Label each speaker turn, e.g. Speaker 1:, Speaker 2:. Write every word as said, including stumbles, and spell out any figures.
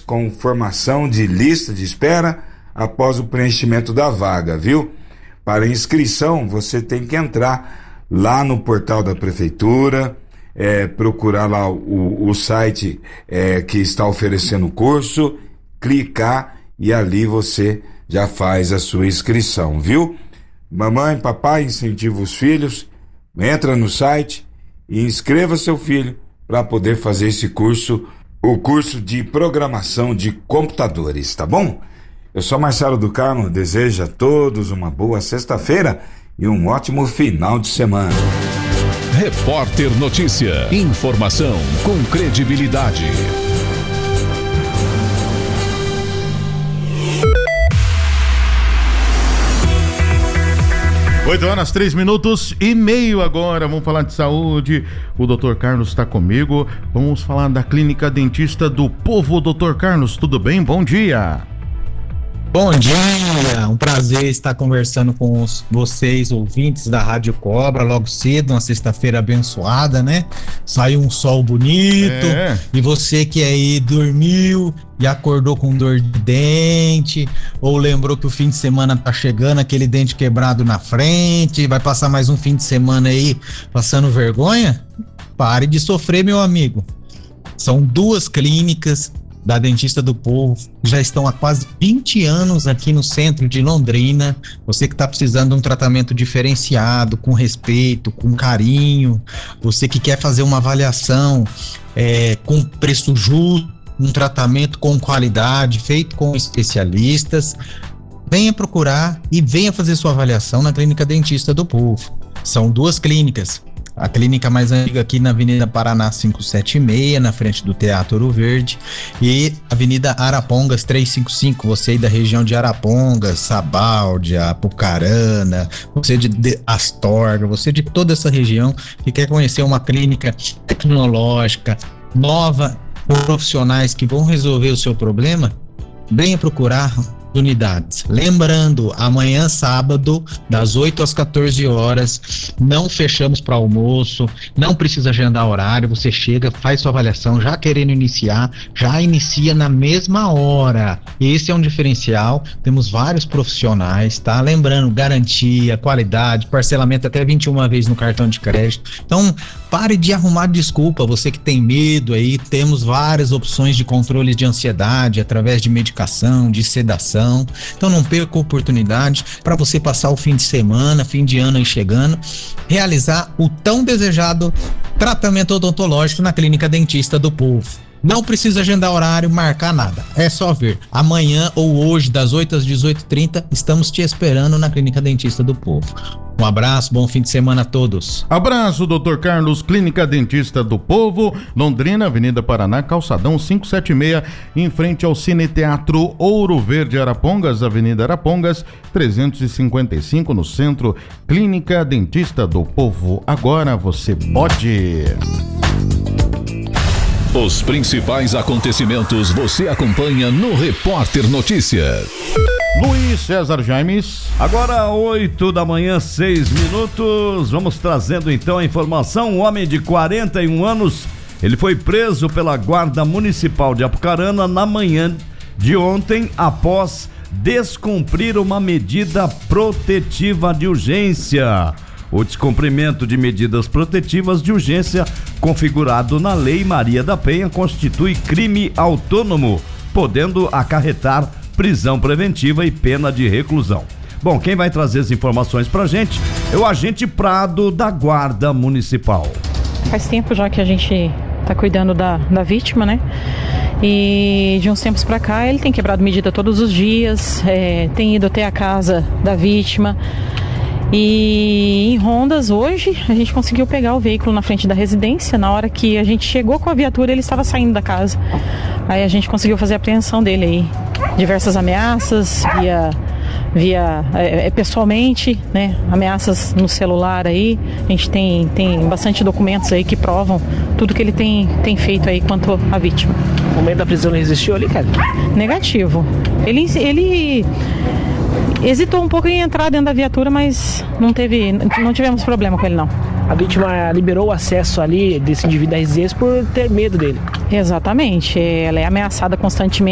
Speaker 1: com formação de lista de espera após o preenchimento da vaga, viu? Para inscrição, você tem que entrar lá no portal da prefeitura, é, procurar lá o, o site é, que está oferecendo o curso, clicar e ali você já faz a sua inscrição, viu? Mamãe, papai, incentiva os filhos, entra no site e inscreva seu filho para poder fazer esse curso, o curso de programação de computadores, tá bom? Eu sou Marcelo do Carmo, desejo a todos uma boa sexta-feira e um ótimo final de semana.
Speaker 2: Repórter Notícia. Informação com credibilidade.
Speaker 3: Oito horas, três minutos e meio agora. Vamos falar de saúde. O doutor Carlos está comigo. Vamos falar da Clínica Dentista do Povo. doutor Carlos, tudo bem? Bom dia.
Speaker 4: Bom dia, um prazer estar conversando com os, vocês, ouvintes da Rádio Cobra, logo cedo, uma sexta-feira abençoada, né? Saiu um sol bonito, é. E você que aí dormiu e acordou com dor de dente, ou lembrou que o fim de semana tá chegando, aquele dente quebrado na frente, vai passar mais um fim de semana aí passando vergonha? Pare de sofrer, meu amigo. São duas clínicas da Dentista do Povo, já estão há quase vinte anos aqui no centro de Londrina. Você que está precisando de um tratamento diferenciado, com respeito, com carinho, você que quer fazer uma avaliação é, com preço justo, um tratamento com qualidade, feito com especialistas, venha procurar e venha fazer sua avaliação na Clínica Dentista do Povo. São duas clínicas. A clínica mais antiga aqui na Avenida Paraná quinhentos e setenta e seis, na frente do Teatro Ouro Verde, e Avenida Arapongas trezentos e cinquenta e cinco, você aí da região de Arapongas, Sabáudia, Apucarana, você de, de Astorga, você de toda essa região que quer conhecer uma clínica tecnológica, nova, com profissionais que vão resolver o seu problema, venha procurar unidades. Lembrando, amanhã sábado, das oito às quatorze horas, não fechamos para almoço, não precisa agendar horário, você chega, faz sua avaliação, já querendo iniciar, já inicia na mesma hora. Esse é um diferencial, temos vários profissionais, tá? Lembrando, garantia, qualidade, parcelamento até vinte e uma vezes no cartão de crédito. Então, pare de arrumar desculpa, você que tem medo aí, temos várias opções de controle de ansiedade, através de medicação, de sedação. Então não perca a oportunidade para você passar o fim de semana, fim de ano aí chegando, realizar o tão desejado tratamento odontológico na Clínica Dentista do Povo. Não precisa agendar horário, marcar nada, é só vir. Amanhã ou hoje, das oito às dezoito e trinta, estamos te esperando na Clínica Dentista do Povo. Um abraço, bom fim de semana a todos.
Speaker 3: Abraço, doutor Carlos, Clínica Dentista do Povo, Londrina, Avenida Paraná, Calçadão quinhentos e setenta e seis, em frente ao Cine Teatro Ouro Verde, Arapongas, Avenida Arapongas, trezentos e cinquenta e cinco, no centro. Clínica Dentista do Povo. Agora você pode.
Speaker 2: Os principais acontecimentos você acompanha no Repórter Notícias.
Speaker 3: Luiz César Jaimes.
Speaker 5: Agora oito da manhã, seis minutos. Vamos trazendo então a informação. Um homem de quarenta e um anos, ele foi preso pela Guarda Municipal de Apucarana na manhã de ontem após descumprir uma medida protetiva de urgência. O descumprimento de medidas protetivas de urgência configurado na Lei Maria da Penha constitui crime autônomo, podendo acarretar prisão preventiva e pena de reclusão. Bom, quem vai trazer as informações pra gente é o agente Prado da Guarda Municipal.
Speaker 6: Faz tempo já que a gente tá cuidando da, da vítima, né? E de uns tempos pra cá ele tem quebrado medida todos os dias, é, tem ido até a casa da vítima. E em Rondas, hoje, a gente conseguiu pegar o veículo na frente da residência. Na hora que a gente chegou com a viatura, ele estava saindo da casa. Aí a gente conseguiu fazer a apreensão dele aí. Diversas ameaças, via, via é, pessoalmente, né? Ameaças no celular aí. A gente tem, tem bastante documentos aí que provam tudo que ele tem, tem feito aí quanto à vítima.
Speaker 7: O momento da prisão não existiu ali, cara?
Speaker 6: Negativo. Ele... ele hesitou um pouco em entrar dentro da viatura, mas não teve, não tivemos problema com ele, não.
Speaker 7: A vítima liberou o acesso ali desse indivíduo da residência por ter medo dele.
Speaker 6: Exatamente, ela é ameaçada constantemente.